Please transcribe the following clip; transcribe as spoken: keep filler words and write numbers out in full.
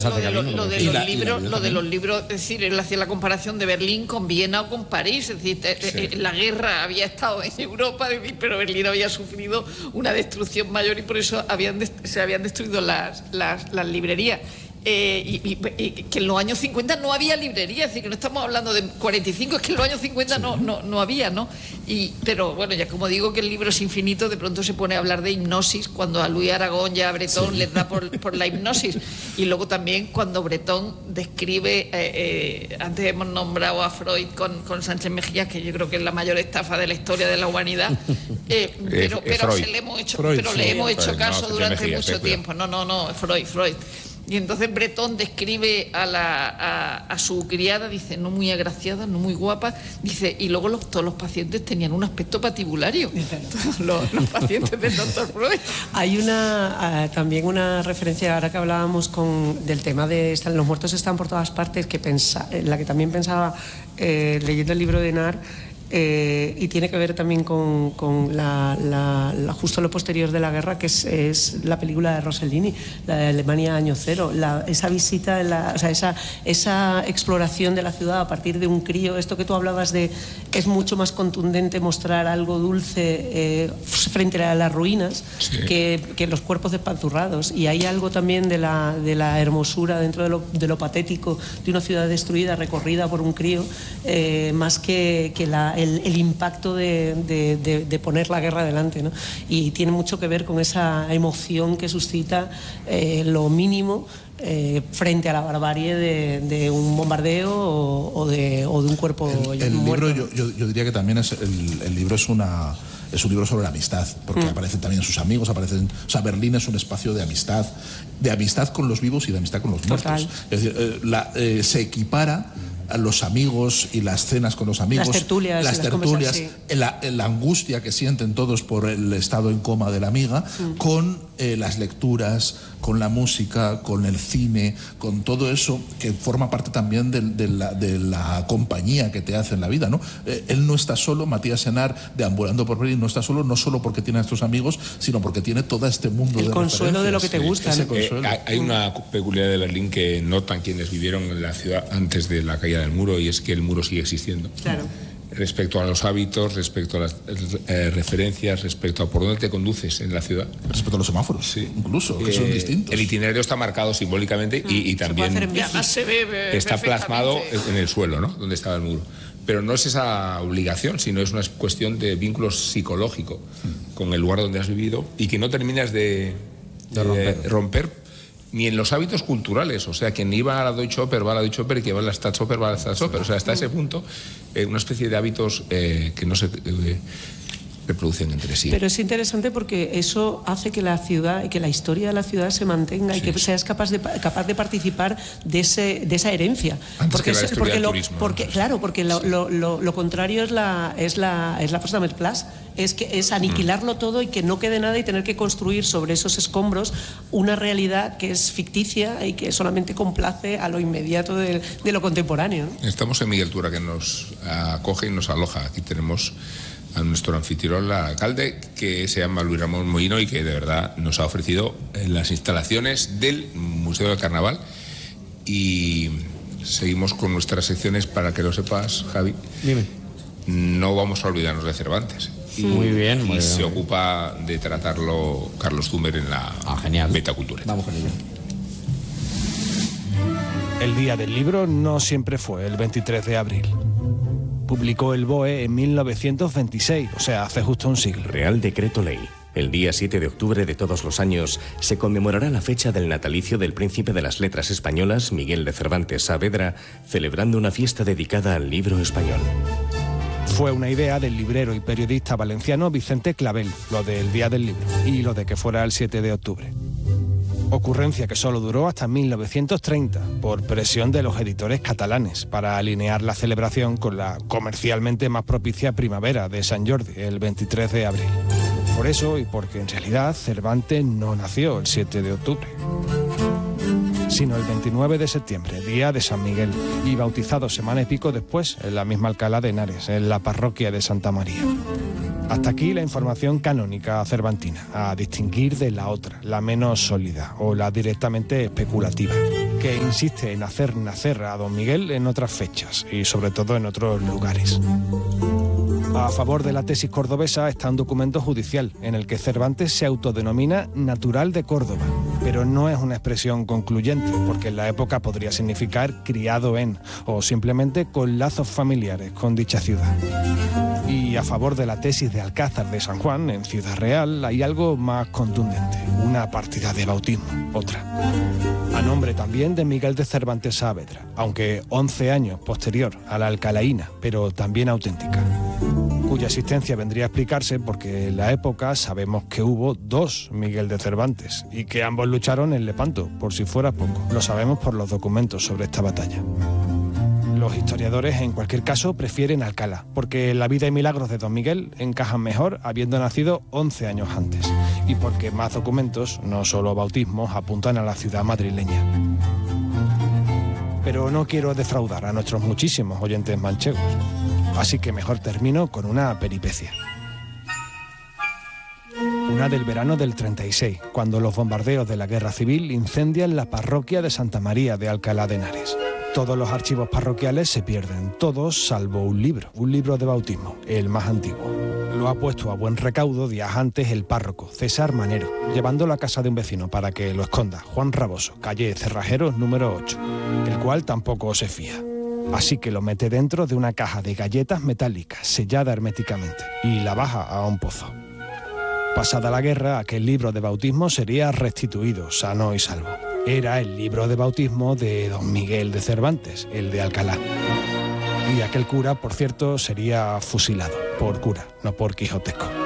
Lo de, lo, lo de los la, libros, lo de los libros, es decir, él hacía la comparación de Berlín con Viena o con París, es decir, sí. la guerra había estado en Europa, pero Berlín había sufrido una destrucción mayor y por eso habían se habían destruido las, las, las librerías. Eh, y, y, y que en los años cincuenta no había librería, es decir, que no estamos hablando de cuarenta y cinco, es que en los años cincuenta sí. no, no, no había, ¿no? Y, pero bueno, ya como digo que el libro es infinito, de pronto se pone a hablar de hipnosis, cuando a Luis Aragón y a Bretón sí. les da por, por la hipnosis, y luego también cuando Bretón describe, eh, eh, antes hemos nombrado a Freud con, con Sánchez Mejías, que yo creo que es la mayor estafa de la historia de la humanidad, eh, pero, eh, pero, se le hemos hecho, Freud, pero le hemos hecho caso no, durante Mejías, mucho tiempo, no, no, no, Freud, Freud. Y entonces Bretón describe a, la, a, a su criada, dice, no muy agraciada, no muy guapa, dice, y luego los, todos los pacientes tenían un aspecto patibulario, los, los pacientes del doctor Freud. Hay una uh, también una referencia, ahora que hablábamos con, del tema de están, los muertos están por todas partes, que pensa, en la que también pensaba eh, leyendo el libro de Nar, Eh, y tiene que ver también con, con la, la, la, justo lo posterior de la guerra, que es, es la película de Rossellini, la de Alemania Año Cero, la, esa visita, la, o sea, esa, esa exploración de la ciudad a partir de un crío. Esto que tú hablabas de es mucho más contundente mostrar algo dulce eh, frente a las ruinas sí. que, que los cuerpos despanzurrados, y hay algo también de la, de la hermosura dentro de lo, de lo patético de una ciudad destruida recorrida por un crío, eh, más que, que la El, el impacto de, de, de, de poner la guerra delante, ¿no? Y tiene mucho que ver con esa emoción que suscita eh, lo mínimo eh, frente a la barbarie de, de un bombardeo o, o, de, o de un cuerpo el, el muerto. Libro, yo, yo, yo diría que también es el, el libro es una es un libro sobre la amistad, porque mm. aparecen también sus amigos, aparecen, o sea, Berlín es un espacio de amistad, de amistad con los vivos y de amistad con los muertos. Total. Es decir, eh, la, eh, se equipara a los amigos y las cenas con los amigos, las tertulias, las tertulias sí. la, la angustia que sienten todos por el estado en coma de la amiga, mm. con eh, las lecturas, con la música, con el cine, con todo eso que forma parte también de, de, la, de la compañía que te hace en la vida, ¿no? Eh, él no está solo, Matías Enar, deambulando por Berlín, no está solo, no solo porque tiene a estos amigos, sino porque tiene todo este mundo el de consuelo de lo que te sí, gusta. Ese ¿no? consuelo. Eh, hay una peculiaridad de Berlín que notan quienes vivieron en la ciudad antes de la caída del muro, y es que el muro sigue existiendo. Claro. Respecto a los hábitos, respecto a las eh, referencias, respecto a por dónde te conduces en la ciudad. Respecto a los semáforos, sí. incluso, que eh, son distintos. El itinerario está marcado simbólicamente y, y también se ve está plasmado en el suelo, ¿no? Donde estaba el muro. Pero no es esa obligación, sino es una cuestión de vínculo psicológico mm. con el lugar donde has vivido y que no terminas de, de, de romper. romper ni en los hábitos culturales, o sea, quien iba a la Deutsche Oper va a la Deutsche Oper y quien va a la Staatsoper va a la Staatsoper, o sea, hasta ese punto, eh, una especie de hábitos eh, que no se eh, reproducen entre sí. Pero es interesante porque eso hace que la ciudad y que la historia de la ciudad se mantenga, sí. y que seas capaz de, capaz de participar de, ese, de esa herencia. Antes porque que la es, porque del lo, turismo, porque, ¿no? Claro, porque lo, lo, lo, lo contrario es la es la es la Potsdamer-Platz, es que es aniquilarlo mm. todo y que no quede nada y tener que construir sobre esos escombros una realidad que es ficticia y que solamente complace a lo inmediato de, de lo contemporáneo, ¿no? Estamos en Miguel Tura, que nos acoge y nos aloja. Aquí tenemos a nuestro anfitrión, el alcalde, que se llama Luis Ramón Moino y que de verdad nos ha ofrecido las instalaciones del Museo del Carnaval. Y seguimos con nuestras secciones. Para que lo sepas, Javi, dime, no vamos a olvidarnos de Cervantes. Y, muy bien, muy y bien. se ocupa de tratarlo Carlos Zumer en la ah, genial. Metacultura. Vamos con ello. El Día del Libro no siempre fue el veintitrés de abril. Publicó el B O E en mil novecientos veintiséis, o sea, hace justo un siglo. Real Decreto Ley. El día siete de octubre de todos los años se conmemorará la fecha del natalicio del príncipe de las letras españolas, Miguel de Cervantes Saavedra, celebrando una fiesta dedicada al libro español. Fue una idea del librero y periodista valenciano Vicente Clavel, lo del Día del Libro, y lo de que fuera el siete de octubre. Ocurrencia que solo duró hasta mil novecientos treinta, por presión de los editores catalanes, para alinear la celebración con la comercialmente más propicia primavera de Sant Jordi, el veintitrés de abril. Por eso, y porque en realidad Cervantes no nació el siete de octubre, sino el veintinueve de septiembre, día de San Miguel, y bautizado semana y pico después en la misma Alcalá de Henares, en la parroquia de Santa María. Hasta aquí la información canónica cervantina, a distinguir de la otra, la menos sólida o la directamente especulativa. que insiste en hacer nacer a don Miguel en otras fechas y sobre todo en otros lugares. A favor de la tesis cordobesa está un documento judicial en el que Cervantes se autodenomina natural de Córdoba, pero no es una expresión concluyente, porque en la época podría significar criado en, o simplemente con lazos familiares con dicha ciudad. Y a favor de la tesis de Alcázar de San Juan, en Ciudad Real, hay algo más contundente, una partida de bautismo, otra. A nombre también de Miguel de Cervantes Saavedra, aunque once años posterior a la alcalaína, pero también auténtica, cuya existencia vendría a explicarse porque en la época sabemos que hubo dos Miguel de Cervantes y que ambos lucharon en Lepanto, por si fuera poco. Lo sabemos por los documentos sobre esta batalla. Los historiadores, en cualquier caso, prefieren Alcalá, porque la vida y milagros de don Miguel encajan mejor habiendo nacido once años antes, y porque más documentos, no solo bautismos, apuntan a la ciudad madrileña. Pero no quiero defraudar a nuestros muchísimos oyentes manchegos, así que mejor termino con una peripecia. Una del verano del treinta y seis, cuando los bombardeos de la Guerra Civil incendian la parroquia de Santa María de Alcalá de Henares. Todos los archivos parroquiales se pierden, todos salvo un libro, un libro de bautismo, el más antiguo. Lo ha puesto a buen recaudo días antes el párroco, César Manero, llevándolo a casa de un vecino para que lo esconda, Juan Raboso, calle Cerrajeros número ocho, el cual tampoco se fía. Así que lo mete dentro de una caja de galletas metálicas, sellada herméticamente, y la baja a un pozo. Pasada la guerra, aquel libro de bautismo sería restituido, sano y salvo. Era el libro de bautismo de don Miguel de Cervantes, el de Alcalá. Y aquel cura, por cierto, sería fusilado, por cura, no por quijotesco.